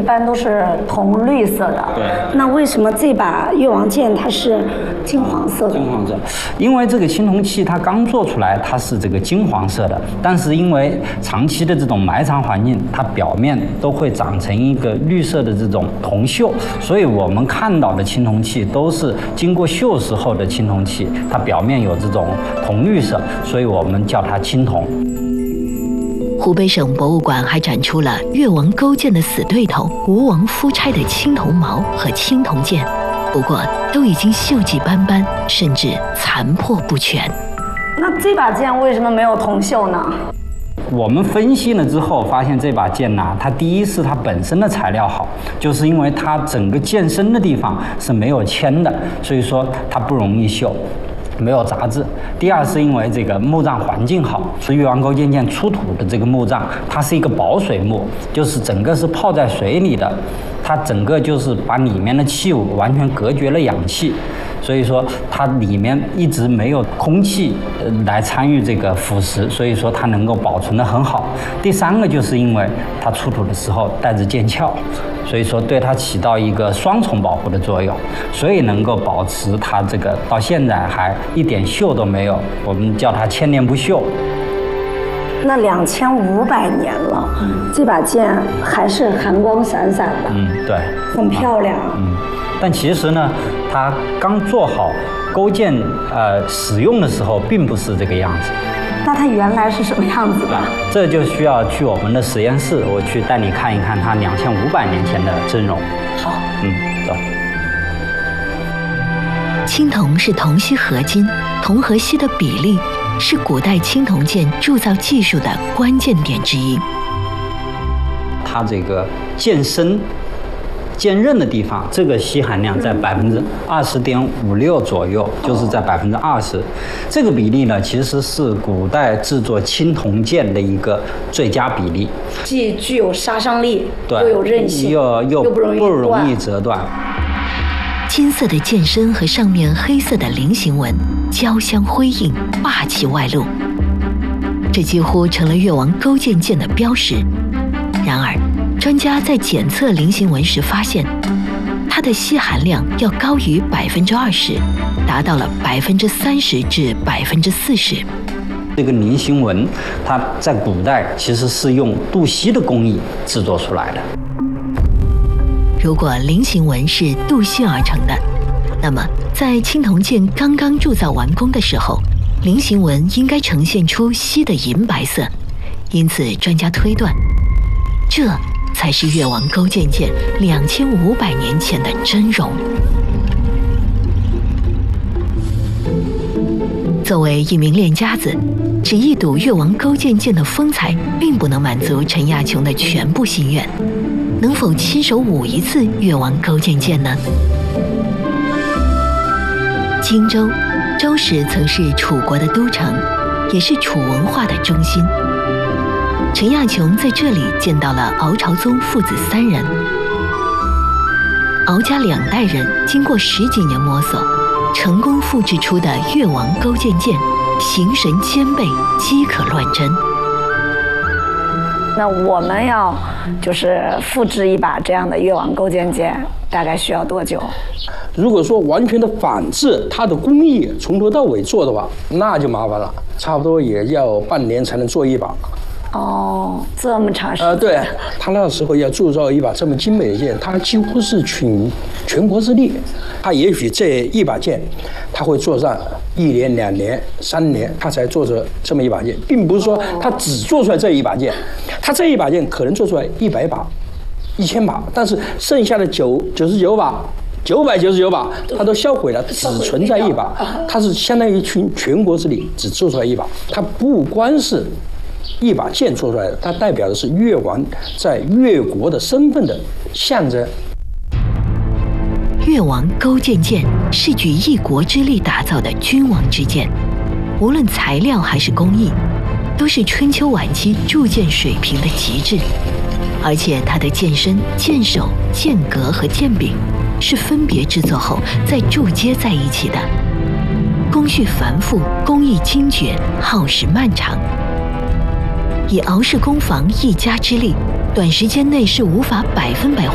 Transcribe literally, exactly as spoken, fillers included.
般都是铜绿色的。 对。 那为什么这把越王剑它是金黄色的？ 金黄色，因为这个青铜器它刚做出来，它是这个金黄色的，但是因为长期的这种埋藏环境，它表面都会长成一个绿色的这种铜锈，所以我们看到的青铜器都是经过锈蚀后的青铜器，它表面有这种铜绿色，所以我们叫它青铜。 湖北省博物馆还展出了越王勾践的死对头吴王夫差的青铜矛和青铜剑，不过都已经锈迹斑斑，甚至残破不全。 那这把剑为什么没有铜锈呢？ 我们分析了之后，发现这把剑呢、啊，它第一是它本身的材料好，就是因为它整个剑身的地方是没有铅的，所以说它不容易锈。没有杂质。第二是因为这个墓葬环境好，是越王勾践剑出土的这个墓葬，它是一个保水墓，就是整个是泡在水里的，它整个就是把里面的器物完全隔绝了氧气，所以说它里面一直没有空气来参与这个腐蚀，所以说它能够保存得很好。第三个就是因为它出土的时候带着剑鞘，所以说对它起到一个双重保护的作用，所以能够保持它这个到现在还一点锈都没有，我们叫它千年不锈。 那两千五百年了，嗯、这把剑还是寒光闪闪的， 嗯，对， 很漂亮。 嗯，但其实呢，它刚做好勾践呃使用的时候，并不是这个样子。 那它原来是什么样子的？ 这就需要去我们的实验室，我去带你看一看它两千五百年前的真容。 好， 嗯，走。 青铜是铜锡合金，铜和锡的比例是古代青铜剑铸造技术的关键点之一。 它这个剑身、剑刃的地方，这个锡含量在百分之二十点五六左右，就是在百分之二十。这个比例呢，其实是古代制作青铜剑的一个最佳比例， 既具有杀伤力， 对， 又有韧性， 又又又不容易不容易折断。 金色的剑身和上面黑色的菱形纹交相辉映，霸气外露，这几乎成了越王勾践剑的标识。然而，专家在检测菱形纹时发现，它的锡含量要高于百分之二十，达到了百分之三十至百分之四十。 这个菱形纹，它在古代其实是用镀锡的工艺制作出来的。 如果菱形纹是镀锡而成的，那么在青铜剑刚刚铸造完工的时候，菱形纹应该呈现出锡的银白色。因此，专家推断，这才是越王勾践剑两千五百年前的真容。作为一名练家子，只一睹越王勾践剑的风采，并不能满足陈亚琼的全部心愿。能否亲手舞一次越王勾践剑呢？荆州，周时曾是楚国的都城，也是楚文化的中心。陈亚琼在这里见到了敖朝宗父子三人。敖家两代人经过十几年摸索，成功复制出的越王勾践剑，形神兼备，饥可乱真。 那我们要就是复制一把这样的越王勾践剑，大概需要多久？ 如果说完全的仿制它的工艺从头到尾做的话，那就麻烦了，差不多也要半年才能做一把。 哦，这么长时间。 呃，对，他那时候要铸造一把这么精美的剑，他几乎是全全国之力。他也许这一把剑，他会做上一年、两年、三年，他才做出这么一把剑，并不是说他只做出来这一把剑，他这一把剑可能做出来一百把、一千把，但是剩下的九九十九把。九百九十九把，它都销毁了，只存在一把。它是相当于全全国之力只做出来一把，它不光是一把剑做出来的，它代表的是越王在越国的身份的象征。 越王勾践剑是举一国之力打造的君王之剑，无论材料还是工艺，都是春秋晚期铸剑水平的极致。而且它的剑身、剑首、剑格和剑柄是分别制作后再铸接在一起的，工序繁复，工艺精绝，耗时漫长。以敖氏工坊一家之力，短时间内是无法百分百